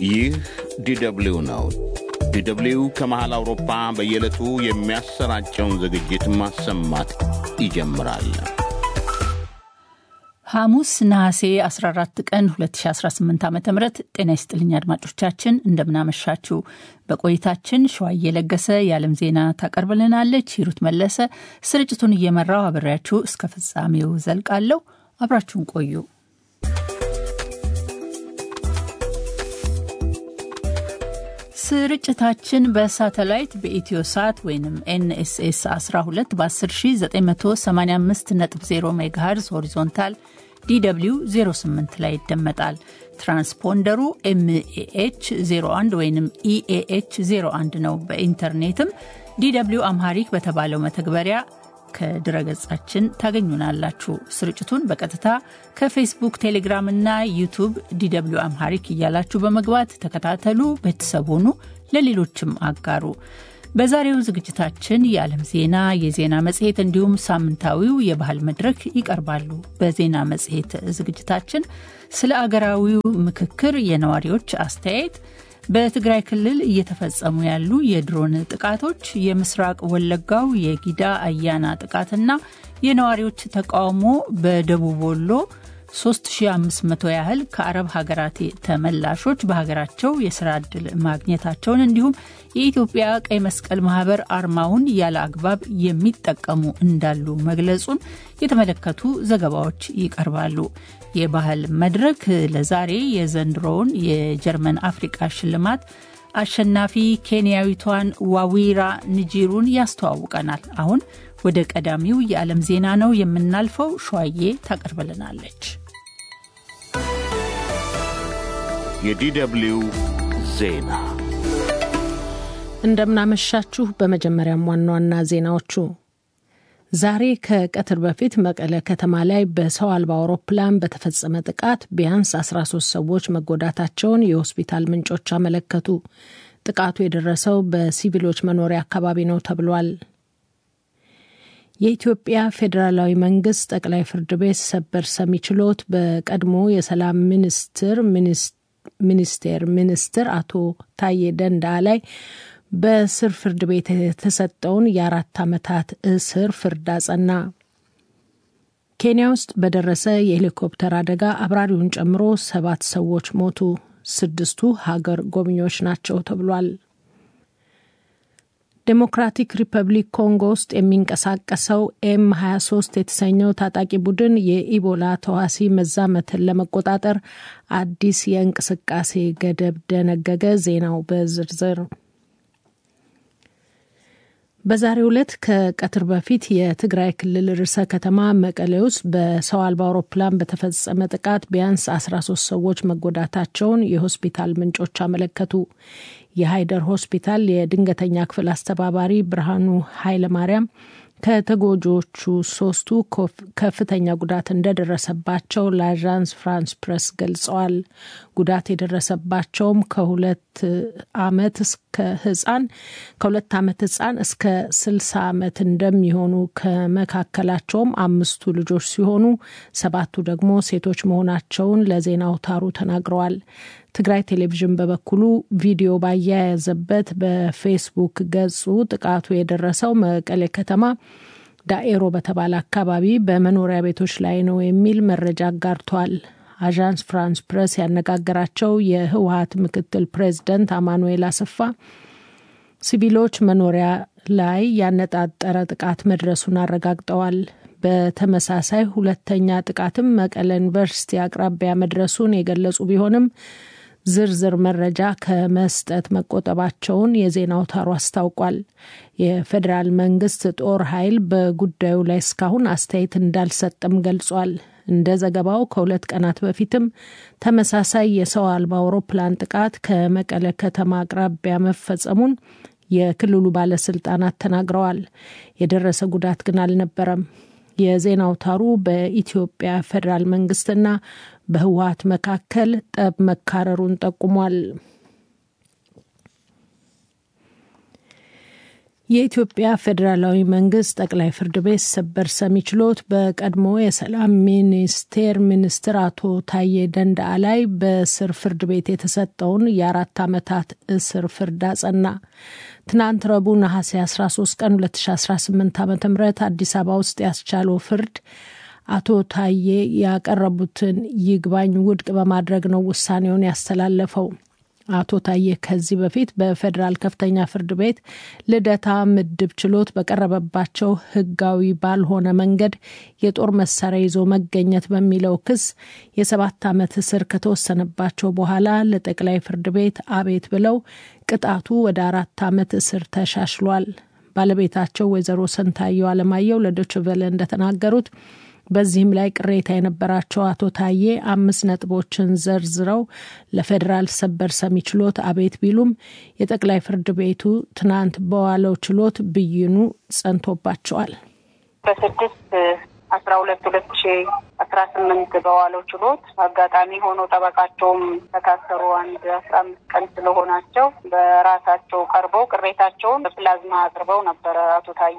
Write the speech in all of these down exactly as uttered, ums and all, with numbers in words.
ይህ ዲደብሊው ነው። ዲደብሊው ከመሃል አውሮፓ በየዕለቱ የሚያሰራጨውን ዝግጅት ማሰማት ይጀምራል። ሐሙስ ነሐሴ አስራ አራት ቀን ሁለት ሺህ አስራ ስምንት ዓመተ ምህረት ጤና ይስጥልኝ አድማጮቻችን፣ እንደምናመሻችሁ። በቆይታችን ሸዋዬ ለገሰ የዓለም ዜና ታቀርብልናለች። ሂሩት መለሰ ስርጭቱን እየመራው አብሬያችሁ እስከ ፍጻሜው ዘልቃለሁ። አብራችሁን ቆዩ። ስርጭታችን በሳተላይት በኢትዮሳት ወይንም ኤንኤስኤስ አስራ ሁለት በአስር ሺህ ዘጠኝ መቶ ሰማንያ አምስት ነጥብ ዜሮ ሜጋሄርዝ ሆሪዞንታል ዲደብሊው ዜሮ ስምንት ላይ ይደመጣል። ትራንስፖንደሩ ኤምኤኤች ዜሮ አንድ ወይንም ኢኤኤች ዜሮ አንድ ነው። በኢንተርኔትም ዲደብሊው አምሃሪክ በተባለው መተግበሪያ ከድረገጻችን ታገኙናላችሁ። ስርጭቱን በቀጥታ ከፌስቡክ፣ ቴሌግራም እና ዩቲዩብ ዲደብሊው አምሃሪክ እያላችሁ በመግባት ተከታተሉ፣ ቤተሰብ ሁኑ፣ ለሌሎችም አጋሩ። በዛሬው ዝግጅታችን የዓለም ዜና፣ የዜና መጽሔት እንዲሁም ሳምንታዊው የባህል መድረክ ይቀርባሉ። በዜና መጽሔት ዝግጅታችን ስለ አገራዊው ምክክር የነዋሪዎች አስተያየት፣ በትግራይ ክልል እየተፈጸሙ ያሉ የድሮን ጥቃቶች፣ የምስራቅ ወለጋው የጊዳ አያና ጥቃትና የነዋሪዎች ተቃውሞ፣ በደቡብ ወሎ ሶስት ሺህ አምስት መቶ ያህል ከአረብ ሀገራት ተመላሾች በሀገራቸው የስራ ዕድል ማግኘታቸውን እንዲሁም የኢትዮጵያ ቀይ መስቀል ማህበር አርማውን ያለ አግባብ የሚጠቀሙ እንዳሉ መግለጹን የተመለከቱ ዘገባዎች ይቀርባሉ። የባህል መድረክ ለዛሬ የዘንድሮውን የጀርመን አፍሪካ ሽልማት አሸናፊ ኬንያዊቷን ዋዊራ ንጂሩን ያስተዋውቀናል። አሁን ወደ ቀዳሚው የዓለም ዜና ነው የምናልፈው። ሸዋዬ ታቀርብልናለች። የዲደብሊው ዜና እንደምናመሻችሁ። በመጀመሪያም ዋና ዋና ዜናዎቹ ዛሬ ከቀትር በፊት መቀለ ከተማ ላይ በሰው አልባ አውሮፕላን በተፈጸመ ጥቃት ቢያንስ አስራ ሶስት ሰዎች መጎዳታቸውን የሆስፒታል ምንጮች አመለከቱ። ጥቃቱ የደረሰው በሲቪሎች መኖሪያ አካባቢ ነው ተብሏል። የኢትዮጵያ ፌዴራላዊ መንግስት ጠቅላይ ፍርድ ቤት ሰበር ሰሚ ችሎት በቀድሞ የሰላም ሚኒስትር ሚኒስቴር ሚኒስትር አቶ ታዬ ደንደአ ላይ በስር ፍርድ ቤት የተሰጠውን የአራት ዓመታት እስር ፍርድ አጸና። ኬንያ ውስጥ በደረሰ የሄሊኮፕተር አደጋ አብራሪውን ጨምሮ ሰባት ሰዎች ሞቱ። ስድስቱ ሀገር ጎብኚዎች ናቸው ተብሏል። ዴሞክራቲክ ሪፐብሊክ ኮንጎ ውስጥ የሚንቀሳቀሰው ኤም ሃያ ሶስት የተሰኘው ታጣቂ ቡድን የኢቦላ ተዋሲ መዛመትን ለመቆጣጠር አዲስ የእንቅስቃሴ ገደብ ደነገገ። ዜናው በዝርዝር በዛሬው ዕለት ከቀትር በፊት የትግራይ ክልል ርዕሰ ከተማ መቀሌ ውስጥ በሰው አልባ አውሮፕላን በተፈጸመ ጥቃት ቢያንስ አስራ ሶስት ሰዎች መጎዳታቸውን የሆስፒታል ምንጮች አመለከቱ። የሃይደር ሆስፒታል የድንገተኛ ክፍል አስተባባሪ ብርሃኑ ኃይለ ማርያም ከተጎጂዎቹ ሶስቱ ከፍተኛ ጉዳት እንደደረሰባቸው ለአዣንስ ፍራንስ ፕሬስ ገልጸዋል። ጉዳት የደረሰባቸውም ከሁለት ዓመት እስከ ህፃን ከሁለት ዓመት ህፃን እስከ ስልሳ ዓመት እንደሚሆኑ፣ ከመካከላቸውም አምስቱ ልጆች ሲሆኑ ሰባቱ ደግሞ ሴቶች መሆናቸውን ለዜና አውታሩ ተናግረዋል። ትግራይ ቴሌቪዥን በበኩሉ ቪዲዮ ባያያዘበት በፌስቡክ ገጹ ጥቃቱ የደረሰው መቀሌ ከተማ ዳኤሮ በተባለ አካባቢ በመኖሪያ ቤቶች ላይ ነው የሚል መረጃ አጋርቷል። አዣንስ ፍራንስ ፕሬስ ያነጋገራቸው የህወሓት ምክትል ፕሬዝዳንት አማኑኤል አሰፋ ሲቪሎች መኖሪያ ላይ ያነጣጠረ ጥቃት መድረሱን አረጋግጠዋል። በተመሳሳይ ሁለተኛ ጥቃትም መቀሌ ዩኒቨርሲቲ አቅራቢያ መድረሱን የገለጹ ቢሆንም ዝርዝር መረጃ ከመስጠት መቆጠባቸውን የዜና አውታሩ አስታውቋል። የፌዴራል መንግስት ጦር ኃይል በጉዳዩ ላይ እስካሁን አስተያየት እንዳልሰጠም ገልጿል። እንደ ዘገባው ከሁለት ቀናት በፊትም ተመሳሳይ የሰው አልባ አውሮፕላን ጥቃት ከመቀለ ከተማ አቅራቢያ መፈጸሙን የክልሉ ባለስልጣናት ተናግረዋል። የደረሰ ጉዳት ግን አልነበረም። የዜና አውታሩ በኢትዮጵያ ፌዴራል መንግስትና በህወሓት መካከል ጠብ መካረሩን ጠቁሟል። የኢትዮጵያ ፌዴራላዊ መንግስት ጠቅላይ ፍርድ ቤት ሰበር ሰሚ ችሎት በቀድሞ የሰላም ሚኒስቴር ሚኒስትር አቶ ታዬ ደንደአ ላይ በስር ፍርድ ቤት የተሰጠውን የአራት ዓመታት እስር ፍርድ አጸና። ትናንት ረቡዕ ነሐሴ አስራ ሶስት ቀን ሁለት ሺህ አስራ ስምንት ዓ.ም አዲስ አበባ ውስጥ ያስቻለው ፍርድ አቶ ታዬ ያቀረቡትን ይግባኝ ውድቅ በማድረግ ነው ውሳኔውን ያስተላለፈው። አቶ ታዬ ከዚህ በፊት በፌደራል ከፍተኛ ፍርድ ቤት ልደታ ምድብ ችሎት በቀረበባቸው ህጋዊ ባልሆነ መንገድ የጦር መሳሪያ ይዞ መገኘት በሚለው ክስ የሰባት ዓመት እስር ከተወሰነባቸው በኋላ ለጠቅላይ ፍርድ ቤት አቤት ብለው ቅጣቱ ወደ አራት ዓመት እስር ተሻሽሏል። ባለቤታቸው ወይዘሮ ሰንታየው አለማየሁ ለዶይቼ ቬለ እንደተናገሩት በዚህም ላይ ቅሬታ የነበራቸው አቶ ታዬ አምስት ነጥቦችን ዘርዝረው ለፌደራል ሰበር ሰሚ ችሎት አቤት ቢሉም የጠቅላይ ፍርድ ቤቱ ትናንት በዋለው ችሎት ብይኑ ጸንቶባቸዋል። በስድስት አስራ ሁለት ሁለት ሺህ አስራ ስምንት በዋለው ችሎት አጋጣሚ ሆኖ ጠበቃቸውም ተካሰሩ አንድ አስራ አምስት ቀን ስለሆናቸው በራሳቸው ቀርበው ቅሬታቸውን በፕላዝማ አቅርበው ነበር። አቶ ታዬ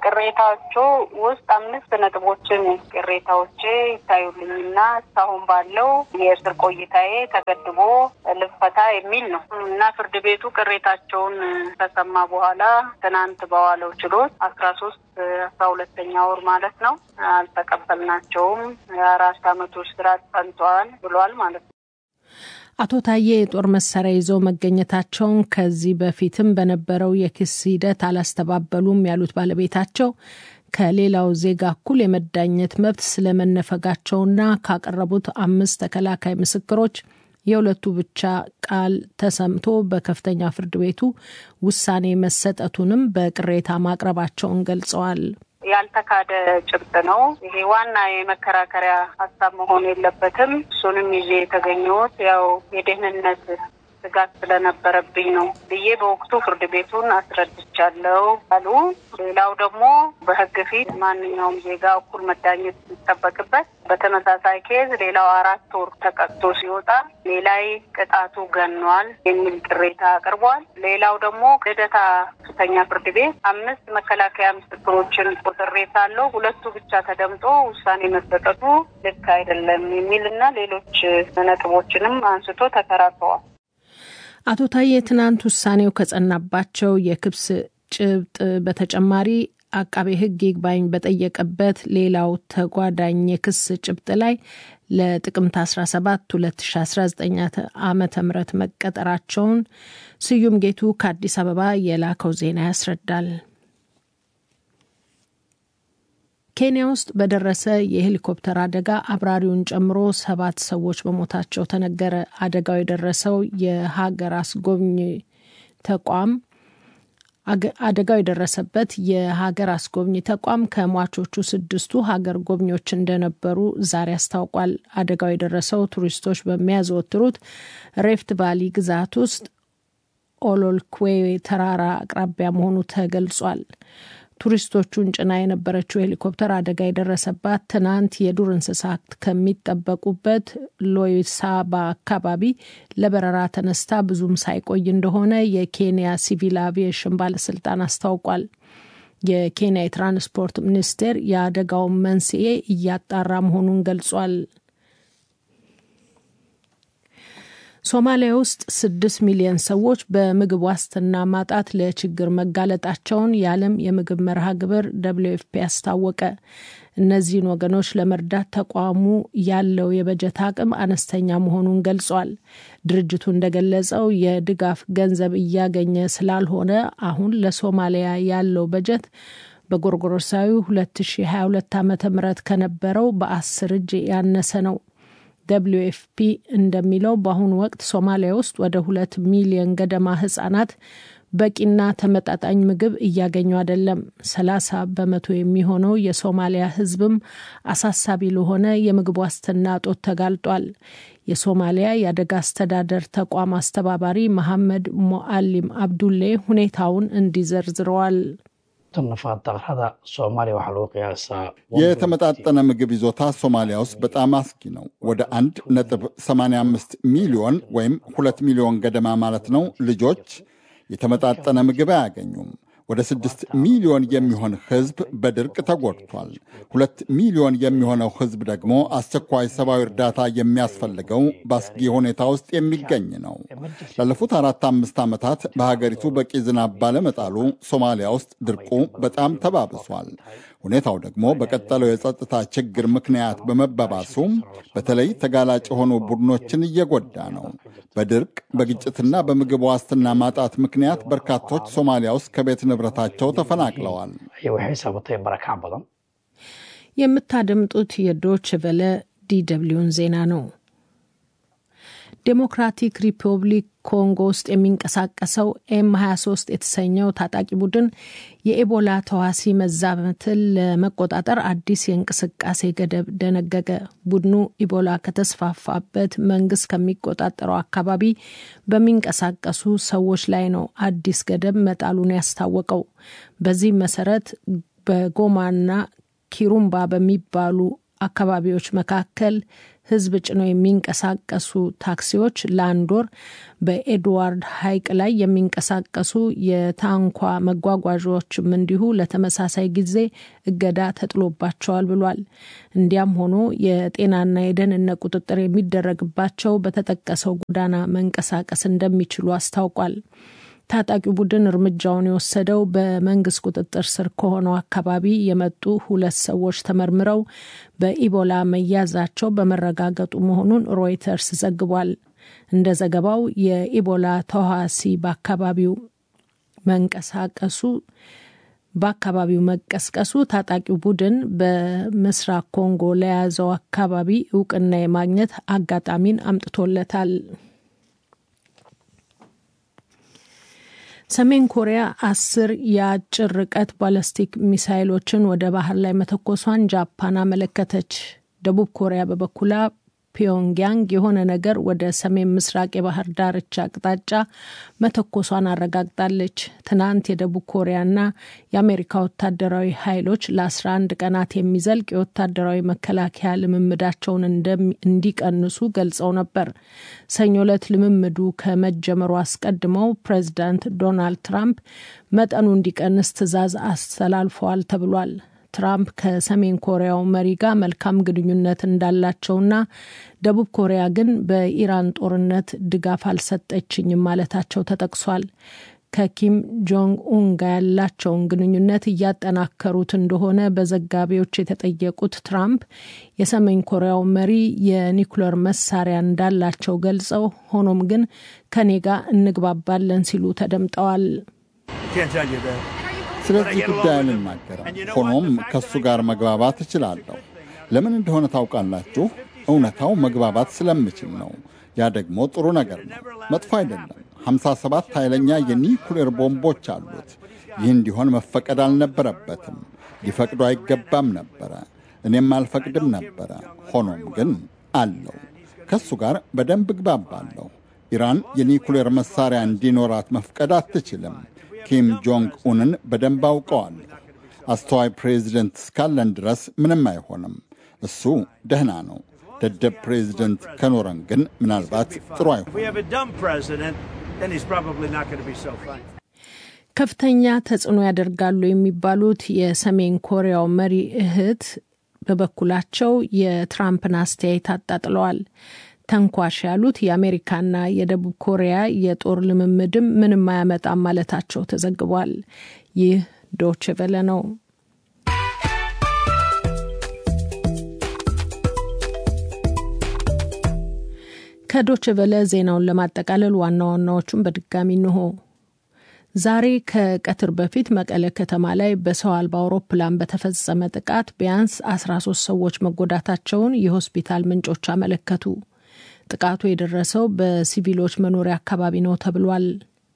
በቅሬታቸው ውስጥ አምስት ነጥቦችን ቅሬታዎቼ ይታዩልኝና እስካሁን ባለው የእስር ቆይታዬ ተገድቦ ልፈታ የሚል ነው እና ፍርድ ቤቱ ቅሬታቸውን ተሰማ በኋላ ትናንት በዋለው ችሎት አስራ ሶስት አስራ ሁለተኛ ወር ማለት ነው አልተቀበልናቸውም የአራት ዓመቶች ስራት ጸንቷል ብሏል ማለት ነው። አቶ ታዬ የጦር መሳሪያ ይዘው መገኘታቸውን ከዚህ በፊትም በነበረው የክስ ሂደት አላስተባበሉም ያሉት ባለቤታቸው ከሌላው ዜጋ እኩል የመዳኘት መብት ስለመነፈጋቸውና ካቀረቡት አምስት ተከላካይ ምስክሮች የሁለቱ ብቻ ቃል ተሰምቶ በከፍተኛ ፍርድ ቤቱ ውሳኔ መሰጠቱንም በቅሬታ ማቅረባቸውን ገልጸዋል። ያልተካደ ጭብጥ ነው። ይሄ ዋና የመከራከሪያ ሀሳብ መሆን የለበትም። እሱንም ይዤ የተገኘሁት ያው የደህንነት ስጋት ስለነበረብኝ ነው ብዬ በወቅቱ ፍርድ ቤቱን አስረድቻለሁ አሉ። ሌላው ደግሞ በህግ ፊት ማንኛውም ዜጋ እኩል መዳኘት ሲጠበቅበት በተመሳሳይ ኬዝ ሌላው አራት ወር ተቀጥቶ ሲወጣ ሌላይ ቅጣቱ ገኗል የሚል ቅሬታ አቅርቧል። ሌላው ደግሞ ልደታ ከፍተኛ ፍርድ ቤት አምስት መከላከያ ምስክሮችን ቁጥሬ ሳለው ሁለቱ ብቻ ተደምጦ ውሳኔ መስጠቱ ልክ አይደለም የሚልና ሌሎች ነጥቦችንም አንስቶ ተከራክረዋል። አቶ ታዬ ትናንት ውሳኔው ከጸናባቸው የክስ ጭብጥ በተጨማሪ አቃቤ ህግ ይግባኝ በጠየቀበት ሌላው ተጓዳኝ የክስ ጭብጥ ላይ ለጥቅምት አስራ ሰባት ሁለት ሺህ አስራ ዘጠኝ ዓመተ ምህረት መቀጠራቸውን ስዩም ጌቱ ከአዲስ አበባ የላከው ዜና ያስረዳል። ኬንያ ውስጥ በደረሰ የሄሊኮፕተር አደጋ አብራሪውን ጨምሮ ሰባት ሰዎች በሞታቸው ተነገረ። አደጋው የደረሰው የሀገር አስጎብኝ ተቋም አደጋው የደረሰበት የሀገር አስጎብኝ ተቋም ከሟቾቹ ስድስቱ ሀገር ጎብኚዎች እንደነበሩ ዛሬ አስታውቋል። አደጋው የደረሰው ቱሪስቶች በሚያዘወትሩት ሬፍት ቫሊ ግዛት ውስጥ ኦሎልኩዌ ተራራ አቅራቢያ መሆኑ ተገልጿል። ቱሪስቶቹን ጭና የነበረችው ሄሊኮፕተር አደጋ የደረሰባት ትናንት የዱር እንስሳት ከሚጠበቁበት ሎይሳባ አካባቢ ለበረራ ተነስታ ብዙም ሳይቆይ እንደሆነ የኬንያ ሲቪል አቪዬሽን ባለስልጣን አስታውቋል። የኬንያ የትራንስፖርት ሚኒስቴር የአደጋውን መንስኤ እያጣራ መሆኑን ገልጿል። ሶማሊያ ውስጥ ስድስት ሚሊዮን ሰዎች በምግብ ዋስትና ማጣት ለችግር መጋለጣቸውን የዓለም የምግብ መርሃ ግብር ደብሊው ኤፍ ፒ አስታወቀ። እነዚህን ወገኖች ለመርዳት ተቋሙ ያለው የበጀት አቅም አነስተኛ መሆኑን ገልጿል። ድርጅቱ እንደገለጸው የድጋፍ ገንዘብ እያገኘ ስላልሆነ አሁን ለሶማሊያ ያለው በጀት በጎርጎሮሳዊ ሁለት ሺህ ሃያ ሁለት ዓመተ ምህረት ከነበረው በአስር እጅ ያነሰ ነው። ደብሊው ኤፍ ፒ እንደሚለው በአሁኑ ወቅት ሶማሊያ ውስጥ ወደ ሁለት ሚሊዮን ገደማ ህጻናት በቂና ተመጣጣኝ ምግብ እያገኙ አይደለም። ሰላሳ በመቶ የሚሆነው የሶማሊያ ህዝብም አሳሳቢ ለሆነ የምግብ ዋስትና እጦት ተጋልጧል። የሶማሊያ የአደጋ አስተዳደር ተቋም አስተባባሪ መሐመድ ሙአሊም አብዱሌ ሁኔታውን እንዲዘርዝረዋል። የተመጣጠነ ምግብ ይዞታ ሶማሊያ ውስጥ በጣም አስጊ ነው። ወደ አንድ ነጥብ ሰማንያ አምስት ሚሊዮን ወይም ሁለት ሚሊዮን ገደማ ማለት ነው ልጆች የተመጣጠነ ምግብ አያገኙም። ወደ ስድስት ሚሊዮን የሚሆን ሕዝብ በድርቅ ተጎድቷል። ሁለት ሚሊዮን የሚሆነው ሕዝብ ደግሞ አስቸኳይ ሰብአዊ እርዳታ የሚያስፈልገው በአስጊ ሁኔታ ውስጥ የሚገኝ ነው። ላለፉት አራት አምስት ዓመታት በሀገሪቱ በቂ ዝናብ ባለመጣሉ ሶማሊያ ውስጥ ድርቁ በጣም ተባብሷል። ሁኔታው ደግሞ በቀጠለው የጸጥታ ችግር ምክንያት በመባባሱ በተለይ ተጋላጭ የሆኑ ቡድኖችን እየጎዳ ነው። በድርቅ በግጭትና በምግብ ዋስትና ማጣት ምክንያት በርካቶች ሶማሊያ ውስጥ ከቤት ንብረታቸው ተፈናቅለዋል። የምታደምጡት የዶች ቨለ ዲደብሊውን ዜና ነው። ዴሞክራቲክ ሪፐብሊክ ኮንጎ ውስጥ የሚንቀሳቀሰው ኤም ሃያ ሶስት የተሰኘው ታጣቂ ቡድን የኢቦላ ተዋሲ መዛመትን ለመቆጣጠር አዲስ የእንቅስቃሴ ገደብ ደነገገ። ቡድኑ ኢቦላ ከተስፋፋበት መንግስት ከሚቆጣጠረው አካባቢ በሚንቀሳቀሱ ሰዎች ላይ ነው አዲስ ገደብ መጣሉን ያስታወቀው። በዚህ መሰረት በጎማና ኪሩምባ በሚባሉ አካባቢዎች መካከል ህዝብ ጭነው የሚንቀሳቀሱ ታክሲዎች ለአንድ ወር በኤድዋርድ ሐይቅ ላይ የሚንቀሳቀሱ የታንኳ መጓጓዣዎችም እንዲሁ ለተመሳሳይ ጊዜ እገዳ ተጥሎባቸዋል ብሏል። እንዲያም ሆኖ የጤናና የደህንነት ቁጥጥር የሚደረግባቸው በተጠቀሰው ጎዳና መንቀሳቀስ እንደሚችሉ አስታውቋል። ታጣቂ ቡድን እርምጃውን የወሰደው በመንግስት ቁጥጥር ስር ከሆነው አካባቢ የመጡ ሁለት ሰዎች ተመርምረው በኢቦላ መያዛቸው በመረጋገጡ መሆኑን ሮይተርስ ዘግቧል። እንደ ዘገባው የኢቦላ ተዋሲ በአካባቢው መንቀሳቀሱ በአካባቢው መቀስቀሱ ታጣቂው ቡድን በምስራቅ ኮንጎ ለያዘው አካባቢ እውቅና የማግኘት አጋጣሚን አምጥቶለታል። ሰሜን ኮሪያ አስር የአጭር ርቀት ባላስቲክ ሚሳይሎችን ወደ ባህር ላይ መተኮሷን ጃፓን አመለከተች። ደቡብ ኮሪያ በበኩሏ ፒዮንግያንግ የሆነ ነገር ወደ ሰሜን ምስራቅ የባህር ዳርቻ አቅጣጫ መተኮሷን አረጋግጣለች። ትናንት የደቡብ ኮሪያና የአሜሪካ ወታደራዊ ኃይሎች ለአስራ አንድ ቀናት የሚዘልቅ የወታደራዊ መከላከያ ልምምዳቸውን እንዲቀንሱ ገልጸው ነበር። ሰኞ ዕለት ልምምዱ ከመጀመሩ አስቀድመው ፕሬዝዳንት ዶናልድ ትራምፕ መጠኑ እንዲቀንስ ትዕዛዝ አስተላልፈዋል ተብሏል። ትራምፕ ከሰሜን ኮሪያው መሪ ጋር መልካም ግንኙነት እንዳላቸውና ደቡብ ኮሪያ ግን በኢራን ጦርነት ድጋፍ አልሰጠችኝም ማለታቸው ተጠቅሷል። ከኪም ጆንግ ኡን ጋር ያላቸውን ግንኙነት እያጠናከሩት እንደሆነ በዘጋቢዎች የተጠየቁት ትራምፕ የሰሜን ኮሪያው መሪ የኒኩሌር መሳሪያ እንዳላቸው ገልጸው ሆኖም ግን ከኔ ጋር እንግባባለን ሲሉ ተደምጠዋል። ስለዚህ ጉዳይ አልናገርም። ሆኖም ከሱ ጋር መግባባት እችላለሁ። ለምን እንደሆነ ታውቃላችሁ? እውነታው መግባባት ስለምችል ነው። ያ ደግሞ ጥሩ ነገር ነው፣ መጥፎ አይደለም። ሃምሳ ሰባት ኃይለኛ የኒኩሌር ቦምቦች አሉት። ይህ እንዲሆን መፈቀድ አልነበረበትም። ሊፈቅዱ አይገባም ነበረ። እኔም አልፈቅድም ነበረ። ሆኖም ግን አለው። ከሱ ጋር በደንብ እግባባለሁ። ኢራን የኒኩሌር መሳሪያ እንዲኖራት መፍቀድ አትችልም። ኪም ጆንግ ኡንን በደንብ አውቀዋለሁ። አስተዋይ ፕሬዚደንት እስካለን ድረስ ምንም አይሆንም። እሱ ደህና ነው። ደደብ ፕሬዚደንት ከኖረን ግን ምናልባት ጥሩ አይሆንም። ከፍተኛ ተጽዕኖ ያደርጋሉ የሚባሉት የሰሜን ኮሪያው መሪ እህት በበኩላቸው የትራምፕን አስተያየት አጣጥለዋል። ተንኳሽ ያሉት የአሜሪካና የደቡብ ኮሪያ የጦር ልምምድም ምንም አያመጣም ማለታቸው ተዘግቧል። ይህ ዶች ቨለ ነው። ከዶች ቨለ ዜናውን ለማጠቃለል ዋና ዋናዎቹን በድጋሚ እንሆ። ዛሬ ከቀትር በፊት መቀለ ከተማ ላይ በሰው አልባ አውሮፕላን በተፈጸመ ጥቃት ቢያንስ አስራ ሶስት ሰዎች መጎዳታቸውን የሆስፒታል ምንጮች አመለከቱ። ጥቃቱ የደረሰው በሲቪሎች መኖሪያ አካባቢ ነው ተብሏል።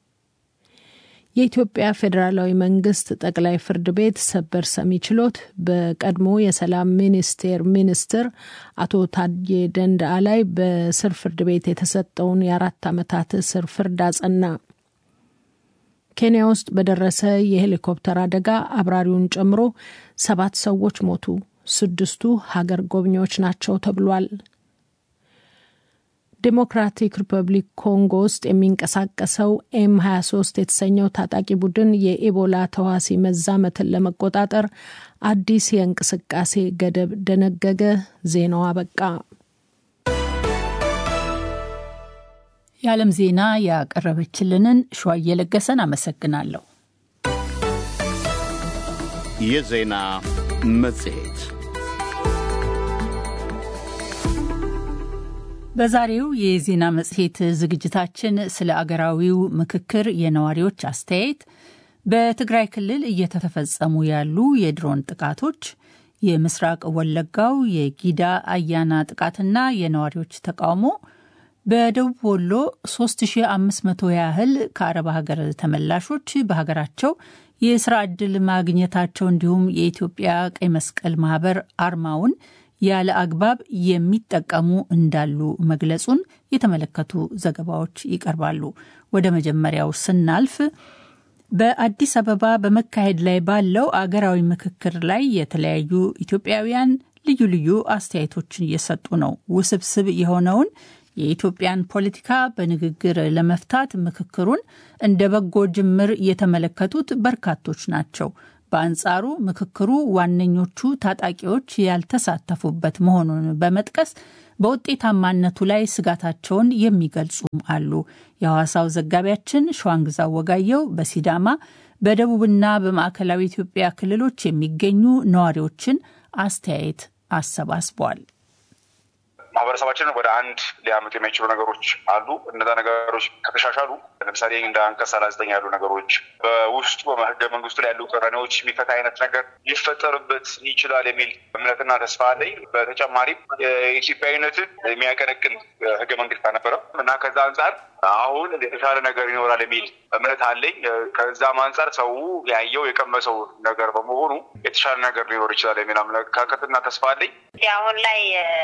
የኢትዮጵያ ፌዴራላዊ መንግስት ጠቅላይ ፍርድ ቤት ሰበር ሰሚ ችሎት በቀድሞ የሰላም ሚኒስቴር ሚኒስትር አቶ ታዬ ደንደአ ላይ በስር ፍርድ ቤት የተሰጠውን የአራት ዓመታት እስር ፍርድ አጸና። ኬንያ ውስጥ በደረሰ የሄሊኮፕተር አደጋ አብራሪውን ጨምሮ ሰባት ሰዎች ሞቱ። ስድስቱ ሀገር ጎብኚዎች ናቸው ተብሏል። ዲሞክራቲክ ሪፐብሊክ ኮንጎ ውስጥ የሚንቀሳቀሰው ኤም ሃያ ሶስት የተሰኘው ታጣቂ ቡድን የኢቦላ ተዋሲ መዛመትን ለመቆጣጠር አዲስ የእንቅስቃሴ ገደብ ደነገገ። ዜናው አበቃ። የዓለም ዜና ያቀረበችልንን ሸዋዬ ለገሰን አመሰግናለሁ። የዜና መጽሔት በዛሬው የዜና መጽሔት ዝግጅታችን ስለ አገራዊው ምክክር የነዋሪዎች አስተያየት፣ በትግራይ ክልል እየተፈጸሙ ያሉ የድሮን ጥቃቶች፣ የምስራቅ ወለጋው የጊዳ አያና ጥቃትና የነዋሪዎች ተቃውሞ፣ በደቡብ ወሎ ሶስት ሺህ አምስት መቶ ያህል ከአረብ ሀገር ተመላሾች በሀገራቸው የስራ ዕድል ማግኘታቸው እንዲሁም የኢትዮጵያ ቀይ መስቀል ማህበር አርማውን ያለ አግባብ የሚጠቀሙ እንዳሉ መግለጹን የተመለከቱ ዘገባዎች ይቀርባሉ። ወደ መጀመሪያው ስናልፍ በአዲስ አበባ በመካሄድ ላይ ባለው አገራዊ ምክክር ላይ የተለያዩ ኢትዮጵያውያን ልዩ ልዩ አስተያየቶችን እየሰጡ ነው። ውስብስብ የሆነውን የኢትዮጵያን ፖለቲካ በንግግር ለመፍታት ምክክሩን እንደ በጎ ጅምር የተመለከቱት በርካቶች ናቸው። በአንጻሩ ምክክሩ ዋነኞቹ ታጣቂዎች ያልተሳተፉበት መሆኑን በመጥቀስ በውጤታማነቱ ላይ ስጋታቸውን የሚገልጹም አሉ። የሐዋሳው ዘጋቢያችን ሸዋንግዛው ወጋየው በሲዳማ በደቡብና በማዕከላዊ ኢትዮጵያ ክልሎች የሚገኙ ነዋሪዎችን አስተያየት አሰባስቧል። ማህበረሰባችንን ወደ አንድ ሊያመጡ የሚችሉ ነገሮች አሉ። እነዛ ነገሮች ከተሻሻሉ ለምሳሌ እንደ አንቀጽ ሰላሳ ዘጠኝ ያሉ ነገሮች በውስጡ በህገ መንግስቱ ላይ ያሉ ቅራኔዎች የሚፈታ አይነት ነገር ሊፈጠርበት ይችላል የሚል እምነትና ተስፋ አለኝ። በተጨማሪም የኢትዮጵያዊነትን የሚያቀነቅን ህገ መንግስት አልነበረም እና ከዛ አንጻር አሁን የተሻለ ነገር ይኖራል የሚል እምነት አለኝ። ከዛም አንጻር ሰው ያየው የቀመሰው ነገር በመሆኑ የተሻለ ነገር ሊኖር ይችላል የሚል አመለካከትና ተስፋ አለኝ። አሁን ላይ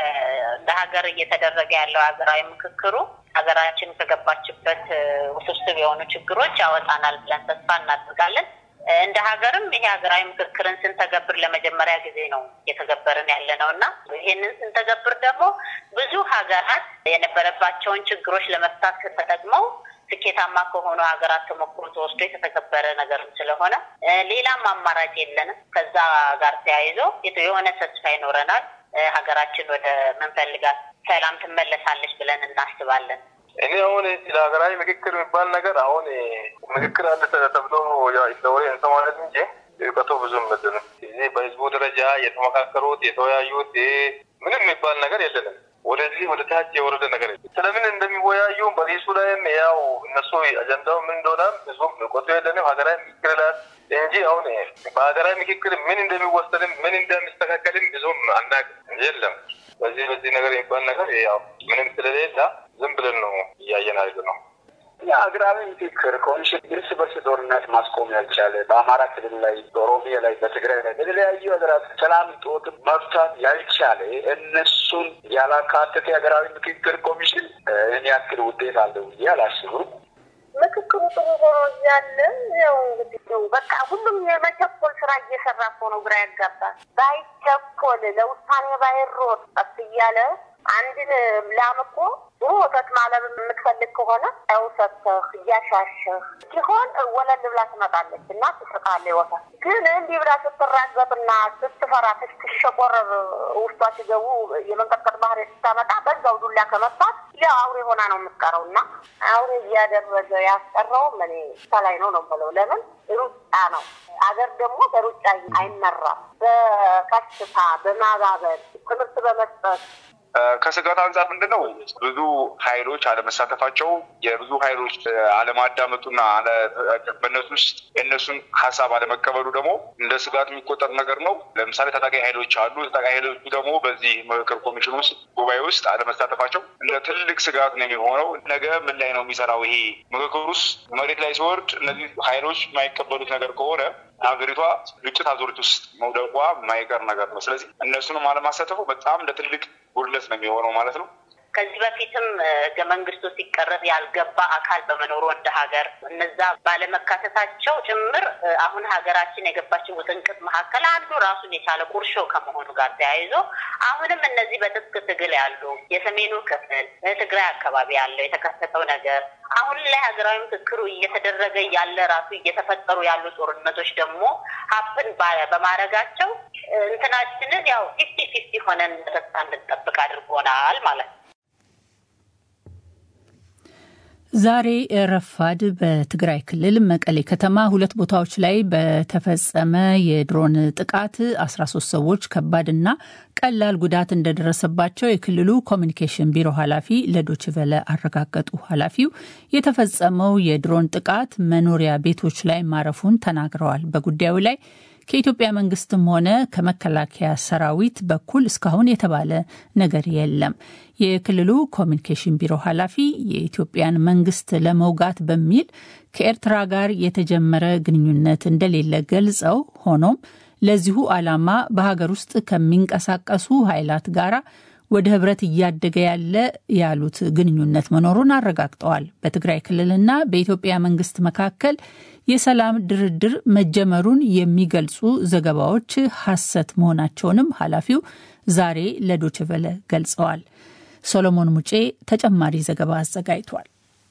ለሀገር እየተደረገ ያለው ሀገራዊ ምክክሩ ሀገራችን ከገባችበት ውስብስብ የሆኑ ችግሮች ያወጣናል ብለን ተስፋ እናደርጋለን። እንደ ሀገርም ይሄ ሀገራዊ ምክክርን ስንተገብር ለመጀመሪያ ጊዜ ነው የተገበርን ያለነውና ይሄንን ስንተገብር ደግሞ ብዙ ሀገራት የነበረባቸውን ችግሮች ለመፍታት ተጠቅመው ስኬታማ ከሆኑ ሀገራት ተሞክሮ ተወስዶ የተተገበረ ነገር ስለሆነ ሌላም አማራጭ የለንም። ከዛ ጋር ተያይዞ የሆነ ተስፋ ይኖረናል። ሀገራችን ወደ መንፈልጋት ሰላም ትመለሳለች ብለን እናስባለን። እኔ አሁን ለሀገራዊ ምክክር የሚባል ነገር አሁን ምክክር አለ ተብሎ ያው ኢትዮጵያዊ እንሰማለን እንጂ በቶ ብዙም ምድር እዚህ በህዝቡ ደረጃ የተመካከሩት የተወያዩት ምንም የሚባል ነገር የለንም። ወደዚህ ወደ ታች የወረደ ነገር የለም። ስለምን እንደሚወያዩ በሪሱ ላይም ያው እነሱ አጀንዳው ምን እንደሆነ ብዙም ቆጥቶ የለንም። ሀገራዊ ምክክር ላይ እንጂ አሁን በሀገራዊ ምክክር ምን እንደሚወሰንም ምን እንደሚስተካከልም ብዙም አናውቅም የለም። በዚህ በዚህ ነገር የሚባል ነገር ያው ምንም ስለሌለ ዝም ብለን ነው እያየን ነው። የሀገራዊ ምክክር ኮሚሽን እርስ በርስ ጦርነት ማስቆም ያልቻለ በአማራ ክልል ላይ፣ በኦሮሚያ ላይ፣ በትግራይ ላይ በተለያዩ ሀገራት ሰላም ጦት መፍታት ያልቻለ እነሱን ያላካተተ የሀገራዊ ምክክር ኮሚሽን እኔ ያክል ውጤት አለው ብዬ አላስብም። ምክክሩ ጥሩ ሆኖ እያለ ያው እንግዲህ በቃ ሁሉም የመቸኮል ስራ እየሰራ እኮ ነው። ግራ ያጋባል። ባይቸኮል ለውሳኔ ባይሮጥ ቀስ እያለ አንድን ላም እኮ ወተት ማለብ የምትፈልግ ከሆነ አውሰተህ እያሻሸህ ሲሆን ወለል ብላ ትመጣለች እና ትስቃለች። ወተት ግን እንዲህ ብላ ስትራገጥና ስትፈራ ስትሸቆረር ውስጧ ሲገቡ የመንቀጥቀጥ ባህሪ ስታመጣ በዛው ዱላ ከመጣት ያው አውሬ ሆና ነው የምትቀረውና አውሬ እያደረገ ያስቀረው ምን ሰላይ ነው ነው ብለው ለምን ሩጫ ነው። አገር ደግሞ በሩጫ አይመራም። በቀስታ በማባበል ትምህርት በመስጠት ከስጋት አንጻር ምንድነው ብዙ ኃይሎች አለመሳተፋቸው የብዙ ኃይሎች አለማዳመጡና በእነሱ ውስጥ የእነሱን ሀሳብ አለመቀበሉ ደግሞ እንደ ስጋት የሚቆጠር ነገር ነው። ለምሳሌ ታጣቂ ኃይሎች አሉ። ታጣቂ ኃይሎቹ ደግሞ በዚህ ምክክር ኮሚሽን ውስጥ ጉባኤ ውስጥ አለመሳተፋቸው እንደ ትልቅ ስጋት ነው የሚሆነው። ነገ ምን ላይ ነው የሚሰራው ይሄ ምክክር ውስጥ መሬት ላይ ሲወርድ እነዚህ ኃይሎች የማይቀበሉት ነገር ከሆነ ሀገሪቷ ግጭት አዙሪት ውስጥ መውደቋ የማይቀር ነገር ነው። ስለዚህ እነሱንም አለማሳተፉ በጣም እንደ ትልቅ ጉድለት ነው የሚሆነው ማለት ነው። ከዚህ በፊትም ህገ መንግስቱ ሲቀረጽ ያልገባ አካል በመኖሩ እንደ ሀገር እነዛ ባለመካተታቸው ጭምር አሁን ሀገራችን የገባችው ውጥንቅጥ መካከል አንዱ ራሱን የቻለ ቁርሾ ከመሆኑ ጋር ተያይዞ አሁንም እነዚህ በትጥቅ ትግል ያሉ የሰሜኑ ክፍል ትግራይ አካባቢ ያለው የተከሰተው ነገር አሁን ላይ ሀገራዊ ምክክሩ እየተደረገ ያለ ራሱ እየተፈጠሩ ያሉ ጦርነቶች ደግሞ ሀፕን በማረጋቸው እንትናችንን ያው ፊፍቲ ፊፍቲ ሆነን ተስፋ እንጠብቅ አድርጎናል ማለት ነው። ዛሬ ረፋድ በትግራይ ክልል መቀሌ ከተማ ሁለት ቦታዎች ላይ በተፈጸመ የድሮን ጥቃት አስራ ሶስት ሰዎች ከባድና ቀላል ጉዳት እንደደረሰባቸው የክልሉ ኮሚኒኬሽን ቢሮ ኃላፊ ለዶይቼ ቬለ አረጋገጡ። ኃላፊው የተፈጸመው የድሮን ጥቃት መኖሪያ ቤቶች ላይ ማረፉን ተናግረዋል። በጉዳዩ ላይ ከኢትዮጵያ መንግስትም ሆነ ከመከላከያ ሰራዊት በኩል እስካሁን የተባለ ነገር የለም። የክልሉ ኮሚኒኬሽን ቢሮ ኃላፊ የኢትዮጵያን መንግስት ለመውጋት በሚል ከኤርትራ ጋር የተጀመረ ግንኙነት እንደሌለ ገልጸው ሆኖም ለዚሁ ዓላማ በሀገር ውስጥ ከሚንቀሳቀሱ ኃይላት ጋር ወደ ህብረት እያደገ ያለ ያሉት ግንኙነት መኖሩን አረጋግጠዋል። በትግራይ ክልልና በኢትዮጵያ መንግስት መካከል የሰላም ድርድር መጀመሩን የሚገልጹ ዘገባዎች ሐሰት መሆናቸውንም ኃላፊው ዛሬ ለዶይቼ ቬለ ገልጸዋል። ሶሎሞን ሙጬ ተጨማሪ ዘገባ አዘጋጅቷል።